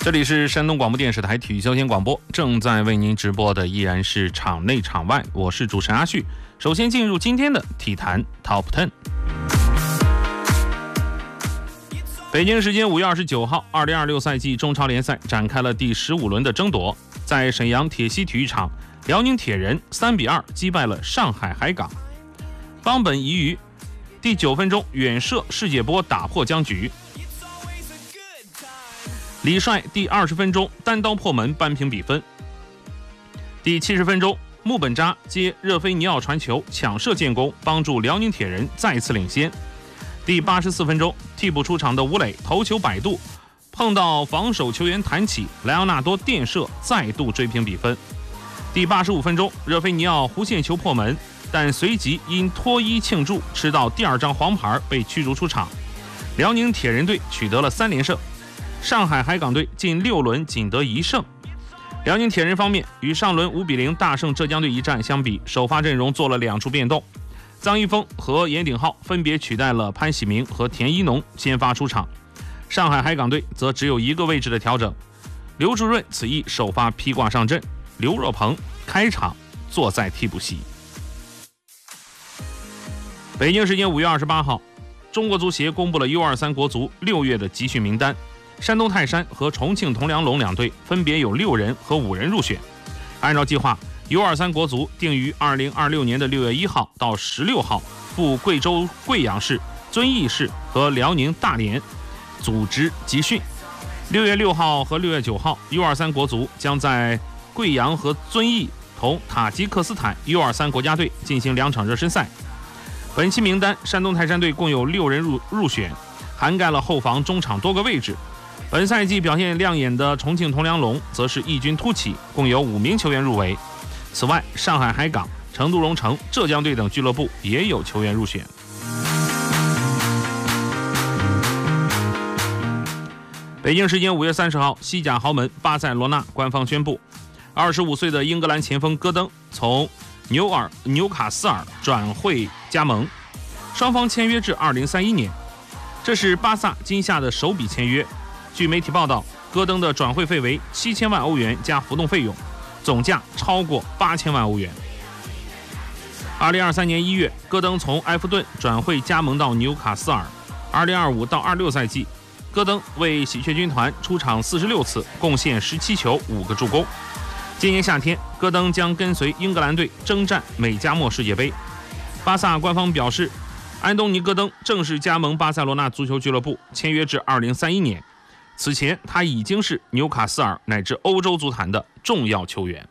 这里是山东广播电视台体育消闲广播，正在为您直播的依然是场内场外，我是主持人阿旭。首先进入今天的体坛 Top 10。北京时间5月29号，2026赛季中超联赛展开了第15轮的争夺。在沈阳铁西体育场，辽宁铁人3-2击败了上海海港。邦本移于第9分钟远射世界波打破僵局。李帅第20分钟单刀破门扳平比分。第70分钟，穆本扎接热菲尼奥传球抢射建功，帮助辽宁铁人再次领先。第84分钟，替补出场的吴磊头球摆渡，碰到防守球员弹起，莱昂纳多垫射再度追平比分。第85分钟，热菲尼奥弧线球破门，但随即因脱衣庆祝吃到第2张黄牌被驱逐出场。辽宁铁人队取得了3连胜。上海海港队近6轮仅得1胜。辽宁铁人方面，与上轮5-0大胜浙江队一战相比，首发阵容做了2处变动，臧一峰和严鼎皓分别取代了潘喜明和田一农先发出场。上海海港队则只有1个位置的调整，刘竹润此役首发披挂上阵，刘若鹏开场坐在替补席。北京时间5月28号，中国足协公布了 U23 国足6月的集训名单。山东泰山和重庆铜梁龙两队分别有6人和5人入选。按照计划， U23 国足定于2026年的6月1号到16号赴贵州贵阳市、遵义市和辽宁大连组织集训。6月6号和6月9号 U23 国足将在贵阳和遵义同塔吉克斯坦 U23 国家队进行2场热身赛。本期名单，山东泰山队共有6人入选，涵盖了后防、中场多个位置。本赛季表现亮眼的重庆铜梁龙则是异军突起，共有5名球员入围。此外，上海海港、成都蓉城、浙江队等俱乐部也有球员入选。北京时间5月30号，西甲豪门巴塞罗那官方宣布，25岁的英格兰前锋戈登从纽卡斯尔转会加盟，双方签约至2031年，这是巴萨今夏的首笔签约。据媒体报道，戈登的转会费为7000万欧元加浮动费用，总价超过8000万欧元。2023年1月，戈登从埃弗顿转会加盟到纽卡斯尔。2025到26赛季，戈登为喜鹊军团出场46次，贡献17球5个助攻。今年夏天，戈登将跟随英格兰队征战美加墨世界杯。巴萨官方表示，安东尼·戈登正式加盟巴塞罗那足球俱乐部，签约至2031年。此前，他已经是纽卡斯尔乃至欧洲足坛的重要球员。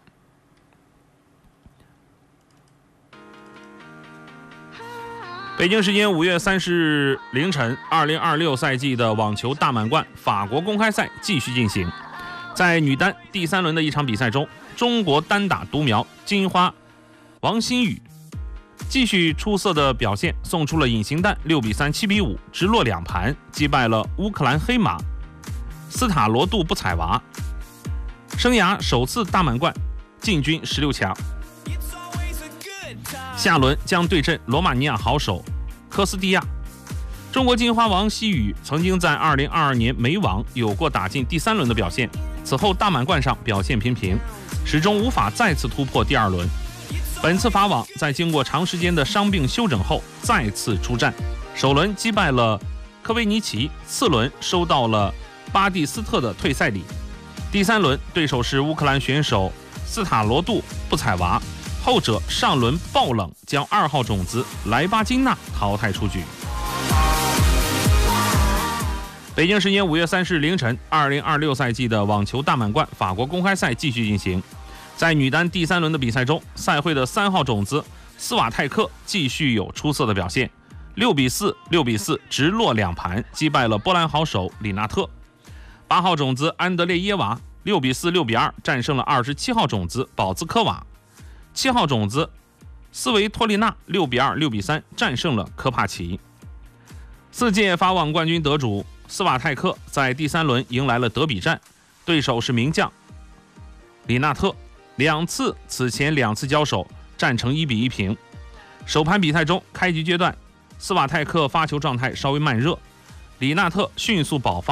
北京时间5月30日凌晨，2026赛季的网球大满贯法国公开赛继续进行。在女单第3轮的一场比赛中，中国单打独苗金花王欣雨继续出色的表现，送出了隐形蛋6-3、7-5，直落2盘击败了乌克兰黑马斯塔罗杜布采娃，生涯首次大满贯进军16强。下轮将对阵罗马尼亚好手科斯蒂亚。中国金花王希雨曾经在2022年美网有过打进第3轮的表现，此后大满贯上表现平平，始终无法再次突破第2轮。本次法网在经过长时间的伤病休整后再次出战，首轮击败了科维尼奇，次轮收到了巴蒂斯特的退赛礼。第3轮对手是乌克兰选手斯塔罗杜布采娃，后者上轮爆冷将2号种子莱巴金娜淘汰出局。北京时间5月30日凌晨，2026赛季的网球大满贯法国公开赛继续进行。在女单第3轮的比赛中，赛会的3号种子斯瓦泰克继续有出色的表现，6-4、6-4直落2盘击败了波兰好手里纳特。8号种子安德烈耶娃6-4、6-2战胜了27号种子保兹科娃。7号种子斯维托利娜6-2、6-3战胜了科帕奇。4届法网冠军得主斯瓦泰克在第3轮迎来了德比战，对手是名将里纳特，此前2次交手战成1-1平。首盘比赛中，开局阶段斯瓦泰克发球状态稍微慢热，里纳特迅速爆发，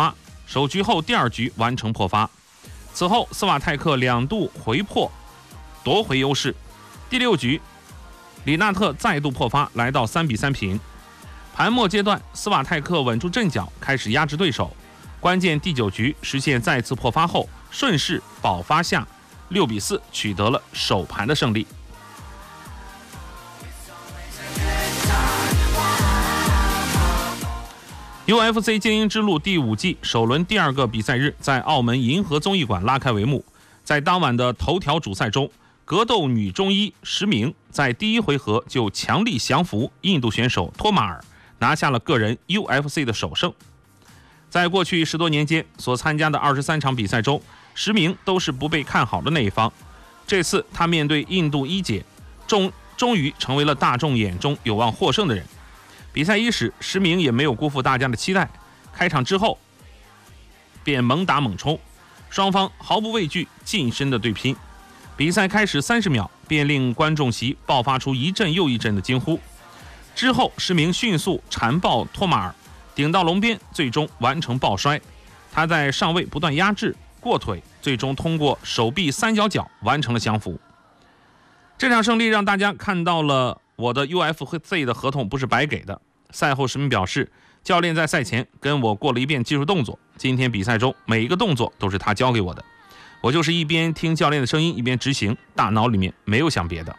首局后第2局完成破发。此后斯瓦泰克2度回破，夺回优势。第6局里纳特再度破发，来到3-3平。盘末阶段，斯瓦泰克稳住阵脚，开始压制对手。关键第9局实现再次破发后，顺势保发下6-4取得了首盘的胜利。UFC 精英之路第5季首轮第2个比赛日在澳门银河综艺馆拉开帷幕。在当晚的头条主赛中，格斗女中医石明在第1回合就强力降服印度选手托马尔，拿下了个人 UFC 的首胜。在过去10多年间所参加的23场比赛中，石明都是不被看好的那一方。这次他面对印度一姐，终于成为了大众眼中有望获胜的人。比赛伊始，石明也没有辜负大家的期待，开场之后便猛打猛冲，双方毫不畏惧，近身的对拼。比赛开始30秒，便令观众席爆发出一阵又一阵的惊呼。之后，石明迅速缠抱托马尔，顶到笼边，最终完成抱摔。他在上位不断压制过腿，最终通过手臂三角脚完成了降服。这场胜利让大家看到了我的 UFC 的合同不是白给的。赛后石明表示，教练在赛前跟我过了一遍技术动作，今天比赛中每一个动作都是他教给我的，我就是一边听教练的声音一边执行，大脑里面没有想别的。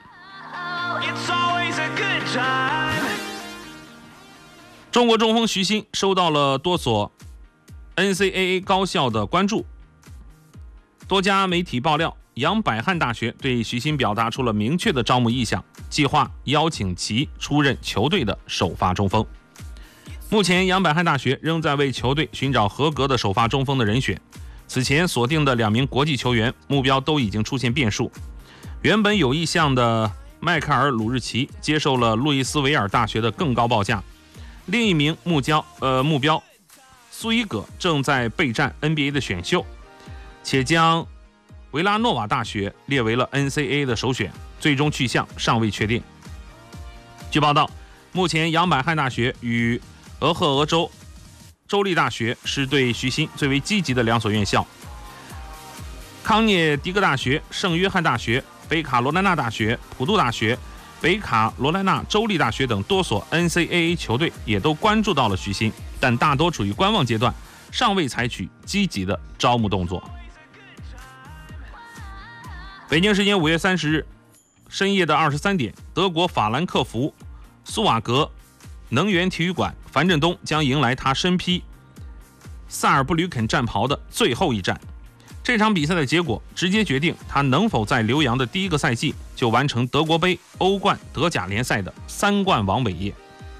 中国中锋徐新收到了多所 NCAA 高校的关注。多家媒体爆料，杨百翰大学对徐新表达出了明确的招募意向，计划邀请其出任球队的首发中锋。目前杨百翰大学仍在为球队寻找合格的首发中锋的人选，此前锁定的2名国际球员目标都已经出现变数。原本有意向的迈克尔·鲁日奇接受了路易斯维尔大学的更高报价，另一名目标苏伊葛正在备战 NBA 的选秀，且将维拉诺瓦大学列为了 NCAA 的首选，最终去向尚未确定。据报道，目前杨百翰大学与俄亥俄州州立大学是对徐新最为积极的2所院校。康涅狄格大学、圣约翰大学、北卡罗来纳大学、普渡大学、北卡罗来纳州立大学等多所 NCAA 球队也都关注到了徐新，但大多处于观望阶段，尚未采取积极的招募动作。北京时间5月30日深夜的23点，德国法兰克福苏瓦格能源体育馆，樊振东将迎来他身披萨尔布吕肯战袍的最后一战。这场比赛的结果直接决定他能否在留洋的第1个赛季就完成德国杯、欧冠、德甲联赛的3冠王伟业。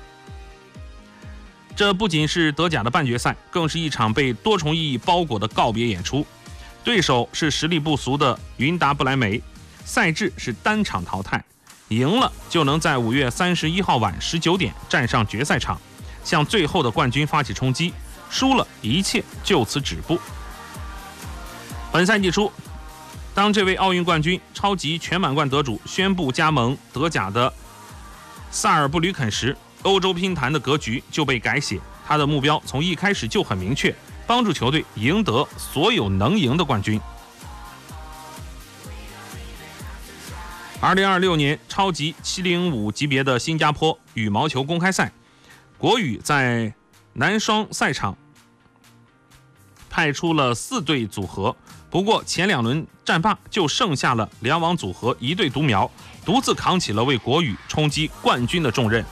这不仅是德甲的半决赛，更是一场被多重意义包裹的告别演出。对手是实力不俗的云达不莱梅，赛制是单场淘汰，赢了就能在5月31号晚19点站上决赛场，向最后的冠军发起冲击，输了一切就此止步。本赛季初，当这位奥运冠军、超级全满贯得主宣布加盟德甲的萨尔布吕肯时，欧洲乒坛的格局就被改写，他的目标从一开始就很明确，帮助球队赢得所有能赢的冠军。2026年超级705级别的新加坡羽毛球公开赛，国羽在男双赛场派出了4对组合，不过前2轮战罢就剩下了2网组合1对独苗，独自扛起了为国羽冲击冠军的重任。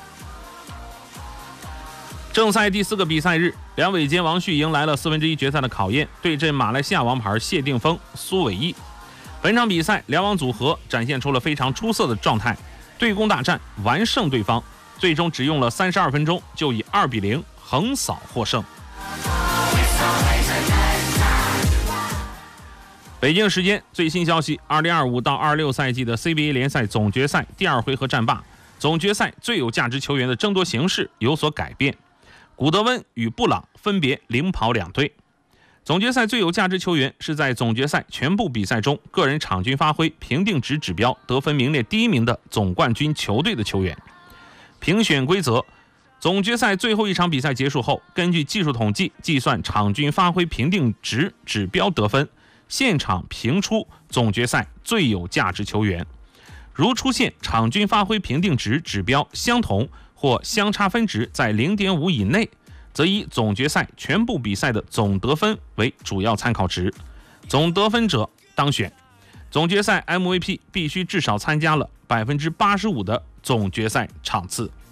正赛第4个比赛日，梁伟坚、王旭迎来了1/4决赛的考验，对阵马来西亚王牌谢定峰、苏伟毅。本场比赛2网组合展现出了非常出色的状态，对攻大战完胜对方，最终只用了32分钟就以2-0横扫获胜。北京时间最新消息，2025到26赛季的 CBA 联赛总决赛第2回合战罢，总决赛最有价值球员的争夺形式有所改变，古德温与布朗分别领跑2队。总决赛最有价值球员是在总决赛全部比赛中个人场均发挥、评定值指标得分名列第1名的总冠军球队的球员。评选规则： 总决赛最后一场比赛结束后，根据技术统计计算场均发挥评定值指标得分，现场评出总决赛最有价值球员。如出现场均发挥评定值指标相同或相差分值在 0.5 以内，则以总决赛全部比赛的总得分为主要参考值，总得分者当选。总决赛 MVP 必须至少参加了85%的总决赛场次。